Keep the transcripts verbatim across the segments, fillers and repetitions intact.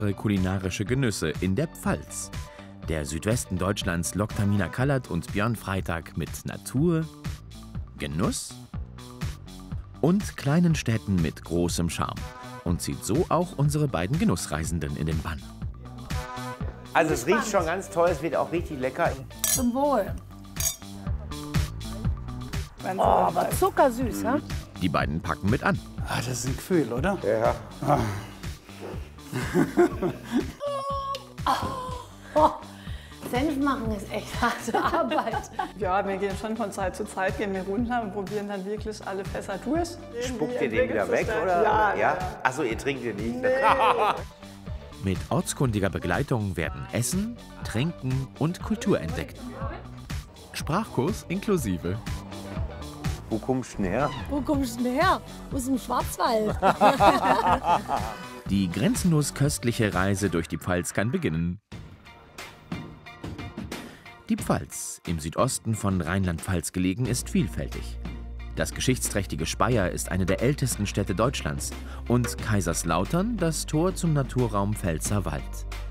kulinarische Genüsse in der Pfalz. Der Südwesten Deutschlands lockt Tamina Kallert und Björn Freitag mit Natur, Genuss und kleinen Städten mit großem Charme und zieht so auch unsere beiden Genussreisenden in den Bann. Also es riecht schon ganz toll, es wird auch richtig lecker. Zum Wohl. Oh, aber zuckersüß, ja? Die beiden packen mit an. Ah, das ist ein Gefühl, oder? Ja. Ah. Oh, Senf machen ist echt harte Arbeit. Ja, wir gehen schon von Zeit zu Zeit gehen wir runter und probieren dann wirklich alle Fässer durch. Spuckt ihr den wieder weg, oder? Ja, ja. ja. Achso, ihr trinkt den nicht. Nee. Mit ortskundiger Begleitung werden Essen, Trinken und Kultur entdeckt. Sprachkurs inklusive. Wo kommst du denn her? Wo kommst du denn her? Aus dem Schwarzwald. Die grenzenlos köstliche Reise durch die Pfalz kann beginnen. Die Pfalz, im Südosten von Rheinland-Pfalz gelegen, ist vielfältig. Das geschichtsträchtige Speyer ist eine der ältesten Städte Deutschlands und Kaiserslautern das Tor zum Naturraum Pfälzerwald.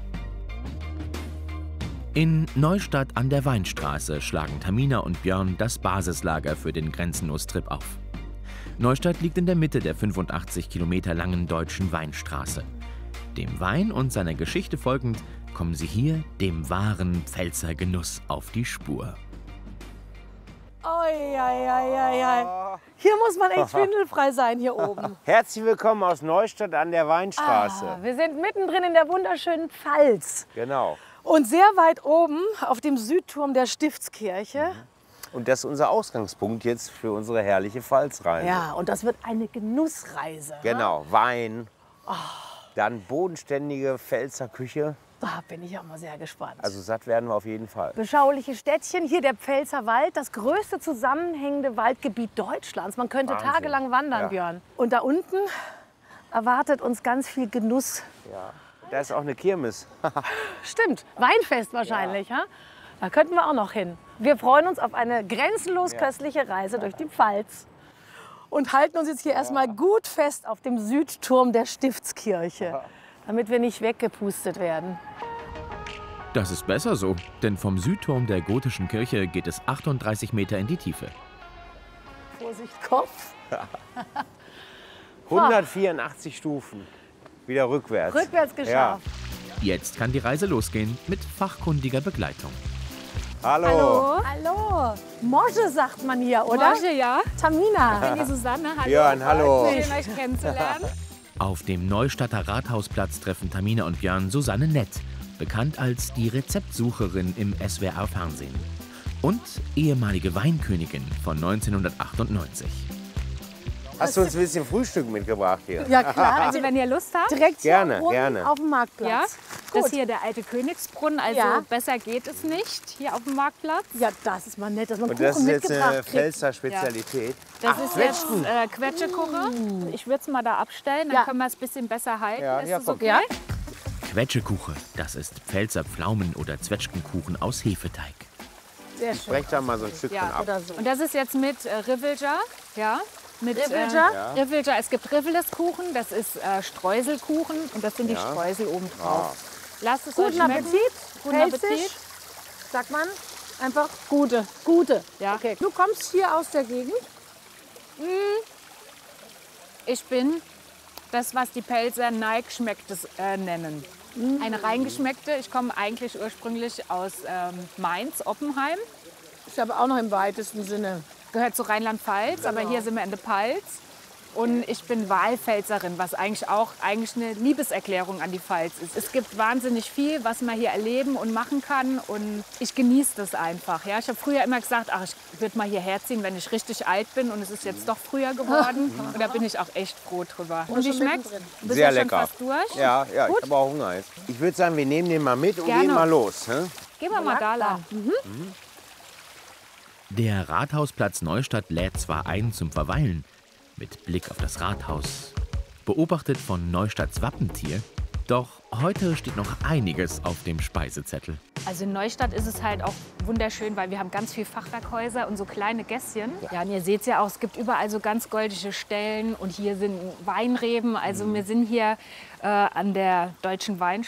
In Neustadt an der Weinstraße schlagen Tamina und Björn das Basislager für den Grenzenlos-Trip auf. Neustadt liegt in der Mitte der fünfundachtzig Kilometer langen deutschen Weinstraße. Dem Wein und seiner Geschichte folgend kommen sie hier dem wahren Pfälzer Genuss auf die Spur. Oi, oi, oi, oi. Hier muss man echt schwindelfrei sein, hier oben. Herzlich willkommen aus Neustadt an der Weinstraße. Ah, wir sind mittendrin in der wunderschönen Pfalz. Genau. Und sehr weit oben auf dem Südturm der Stiftskirche. Und das ist unser Ausgangspunkt jetzt für unsere herrliche Pfalzreise. Ja, und das wird eine Genussreise. Genau, Wein, dann bodenständige Pfälzer Küche. Da bin ich auch mal sehr gespannt. Also satt werden wir auf jeden Fall. Beschauliche Städtchen, hier der Pfälzer Wald, das größte zusammenhängende Waldgebiet Deutschlands. Man könnte Wahnsinn. tagelang wandern, Ja. Björn. Und da unten erwartet uns ganz viel Genuss. Ja. Da ist auch eine Kirmes. Stimmt, Weinfest wahrscheinlich. Ja. Da könnten wir auch noch hin. Wir freuen uns auf eine grenzenlos köstliche Reise durch die Pfalz. Und halten uns jetzt hier erstmal gut fest auf dem Südturm der Stiftskirche, damit wir nicht weggepustet werden. Das ist besser so, denn vom Südturm der gotischen Kirche geht es achtunddreißig Meter in die Tiefe. Vorsicht, Kopf. hundertvierundachtzig Stufen. Wieder rückwärts. Rückwärts geschafft. Jetzt kann die Reise losgehen mit fachkundiger Begleitung. Hallo. Hallo. Mosche sagt man hier, oder? Mosche, ja. Tamina. Ich bin die Susanne. Hallo. Björn, hallo. Schön, euch kennenzulernen. Auf dem Neustadter Rathausplatz treffen Tamina und Björn Susanne Nett, bekannt als die Rezeptsucherin im S W R-Fernsehen. Und ehemalige Weinkönigin von neunzehnhundertachtundneunzig. Hast du uns ein bisschen Frühstück mitgebracht hier? Ja, klar. Also wenn ihr Lust habt, Direkt hier Gerne, oben gerne. auf dem Marktplatz. ja, Gut. das ist hier der alte Königsbrunnen, also Ja. besser geht es nicht hier auf dem Marktplatz. Ja, das ist mal nett, dass man Und Kuchen das ist jetzt mitgebracht eine kriegt. Pfälzer Spezialität. Das Ach, ist jetzt äh, Quetschekuche. Ich würde es mal da abstellen, dann Ja. können wir es ein bisschen besser halten. Ja, ist ja, das komm. okay? Ja? Quetschekuche, das ist Pfälzer Pflaumen- oder Zwetschgenkuchen aus Hefeteig. Sehr schön. Brech da mal so ein Stückchen Ja. ab. Oder so. Und das ist jetzt mit äh, Rivelja, ja. Mit, Rivelja? Äh, Rivelja. Es gibt Riveleskuchen, das ist äh, Streuselkuchen und das sind Ja. die Streusel oben drauf. Lasst es euch Guten schmecken. Appetit. Guten Pfälzisch, Appetit. sagt man. Einfach gute. Gute. Ja. Okay. Du kommst hier aus der Gegend? Ich bin das, was die Pelzer Neigschmecktes äh, nennen. Eine reingeschmeckte. Ich komme eigentlich ursprünglich aus ähm, Mainz, Oppenheim. Ist aber auch noch im weitesten Sinne. Gehört zu Rheinland-Pfalz, aber hier sind wir in der Pfalz. Und ich bin Wahlpfälzerin, was eigentlich auch eigentlich eine Liebeserklärung an die Pfalz ist. Es gibt wahnsinnig viel, was man hier erleben und machen kann. Und ich genieße das einfach. Ja? Ich habe früher immer gesagt, ach, ich würde mal hierher ziehen, wenn ich richtig alt bin. Und es ist jetzt doch früher geworden. Und da bin ich auch echt froh drüber. Und wie schon schmeckt's? mittendrin. Du bist Sehr ja schon lecker. fast durch. Ja, ja, Gut. ich habe auch Hunger jetzt. Ich würde sagen, wir nehmen den mal mit und Gerne. gehen mal los. Hä? Gehen wir mal da lang. Der Rathausplatz Neustadt lädt zwar ein zum Verweilen, mit Blick auf das Rathaus, beobachtet von Neustadts Wappentier, doch heute steht noch einiges auf dem Speisezettel. Also in Neustadt ist es halt auch wunderschön, weil wir haben ganz viele Fachwerkhäuser und so kleine Gässchen. Ja, und ihr seht es ja auch, es gibt überall so ganz goldige Stellen und hier sind Weinreben. Also wir sind hier äh, an der Deutschen Weinstraße.